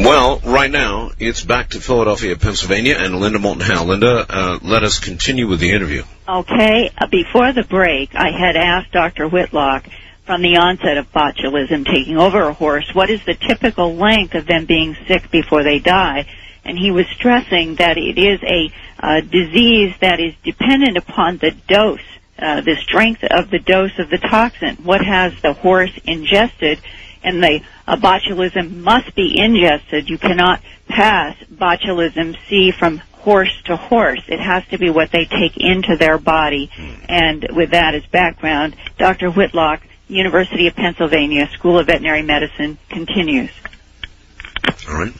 Well, right now, it's back to Philadelphia, Pennsylvania, and Linda Moulton-Howe. Linda, let us continue with the interview. Okay. Before the break, I had asked Dr. Whitlock, from the onset of botulism taking over a horse, what is the typical length of them being sick before they die? And he was stressing that it is a disease that is dependent upon the dose, the strength of the dose of the toxin. What has the horse ingested? And the botulism must be ingested. You cannot pass botulism C from horse to horse. It has to be what they take into their body. And with that as background, Dr. Whitlock, University of Pennsylvania, School of Veterinary Medicine, continues. All right.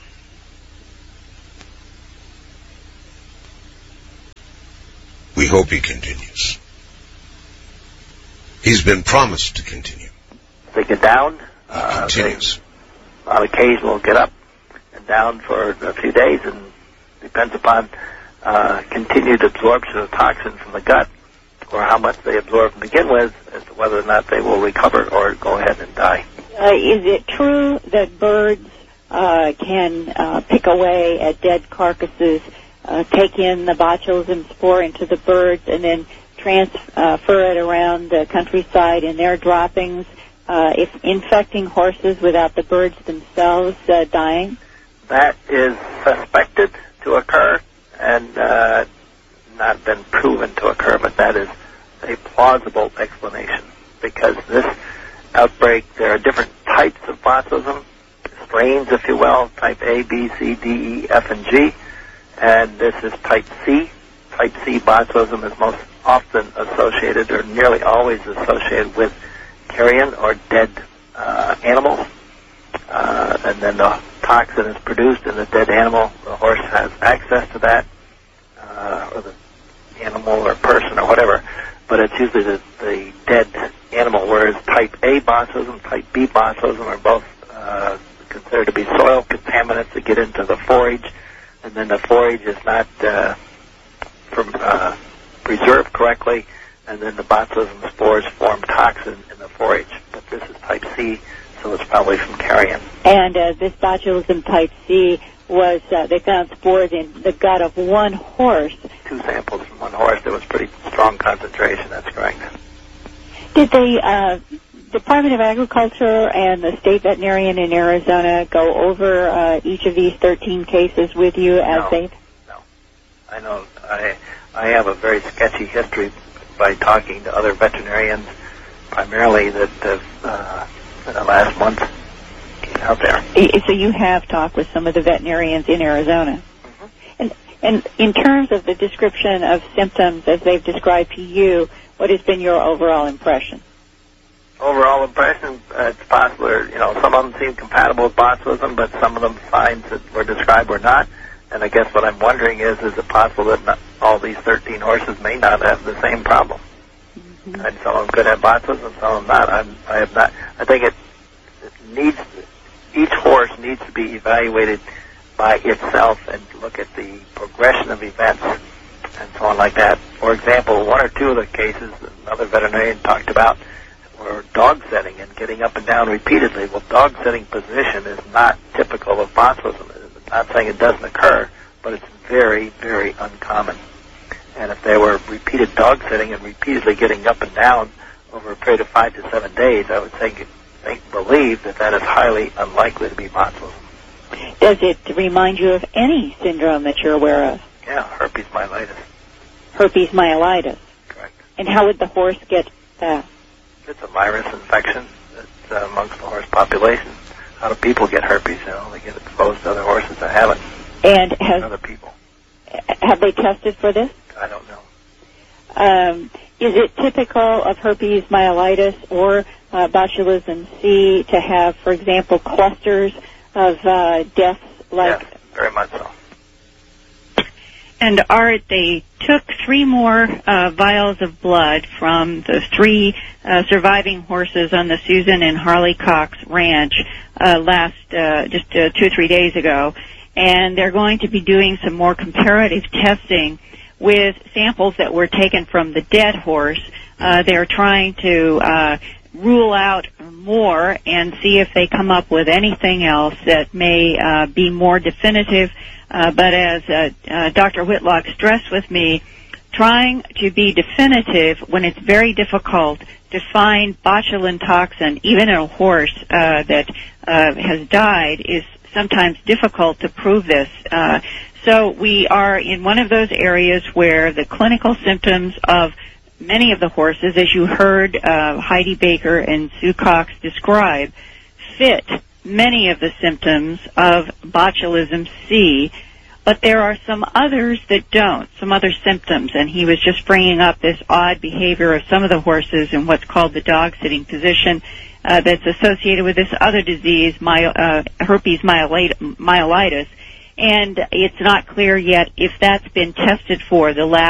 We hope he continues. He's been promised to continue. They get down. Continues. On occasion will get up and down for a few days, and depends upon continued absorption of toxin from the gut, or how much they absorb to begin with, as to whether or not they will recover or go ahead and die. Is it true that birds can pick away at dead carcasses, take in the botulism spore into the birds, and then transfer it around the countryside in their droppings, if infecting horses without the birds themselves dying? That is suspected to occur and not been proven to occur, but that is a plausible explanation, because this outbreak, there are different types of botulism, strains, if you will, type A, B, C, D, E, F, and G, and this is type C. Type C botulism is most often associated, or nearly always associated, with carrion or dead animals, and then the toxin is produced in the dead animal. The horse has access to that, or the animal or person or whatever, but it's usually the dead animal, whereas type A botulism, type B botulism are both considered to be soil contaminants that get into the forage, and then the forage is not preserved correctly, and then the botulism spores form toxin in the forage. But this is type C, so it's probably from carrion. And this botulism type C was, they found spores in the gut of one horse. 2 samples from one horse. There was pretty strong concentration, that's correct. Did the Department of Agriculture and the state veterinarian in Arizona go over each of these 13 cases with you as they... No. I know. I have a very sketchy history by talking to other veterinarians, primarily that in the last month out there. So you have talked with some of the veterinarians in Arizona. Mm-hmm. And in terms of the description of symptoms as they've described to you, what has been your overall impression? Overall impression, it's possible, some of them seem compatible with botulism, but some of them signs that were described were not. And I guess what I'm wondering is it possible that not all these 13 horses may not have the same problem? Mm-hmm. And some of them could have botulism, some of them not. I have not. I think it needs, each horse needs to be evaluated by itself and look at the progression of events and so on like that. For example, 1 or 2 of the cases another veterinarian talked about were dog setting and getting up and down repeatedly. Well, dog setting position is not typical of botulism. I'm not saying it doesn't occur, but it's very, very uncommon. And if they were repeated dog sitting and repeatedly getting up and down over a period of 5 to 7 days, I would believe that is highly unlikely to be botulism. Does it remind you of any syndrome that you're aware of? Yeah, herpes myelitis. Herpes myelitis. Correct. And how would the horse get that? It's a virus infection that's amongst the horse population. How do people get herpes? They get exposed to other horses that have it. And other people. Have they tested for this? I don't know. Is it typical of herpes myelitis or botulism C to have, for example, clusters of deaths like... Yes, very much so. And Art, they took 3 more vials of blood from the 3 surviving horses on the Susan and Harley Cox Ranch just 2 or 3 days ago, and they're going to be doing some more comparative testing with samples that were taken from the dead horse. They're trying to rule out more and see if they come up with anything else that may be more definitive. But as Dr. Whitlock stressed with me, trying to be definitive when it's very difficult to find botulinum toxin, even in a horse that has died, is sometimes difficult to prove this. So we are in one of those areas where the clinical symptoms of many of the horses, as you heard Heidi Baker and Sue Cox describe, fit many of the symptoms of botulism C, but there are some others that don't, some other symptoms, and he was just bringing up this odd behavior of some of the horses in what's called the dog-sitting position that's associated with this other disease, herpes myelitis, and it's not clear yet if that's been tested for. The lab